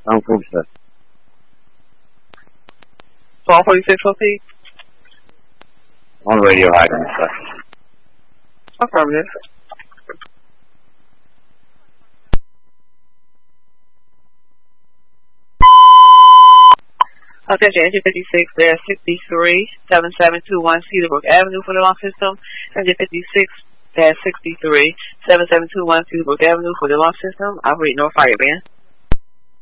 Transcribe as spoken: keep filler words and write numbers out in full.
I'm cool, sir. twelve forty-six O P? On radio hiding, sir. Affirmative. Attention, engine fifty-six, there sixty-three, seven seven two one Cedarbrook Avenue for the launch system. Engine fifty-six, there sixty-three, seven seven two one Cedarbrook Avenue for the launch system. Operate North Fireband.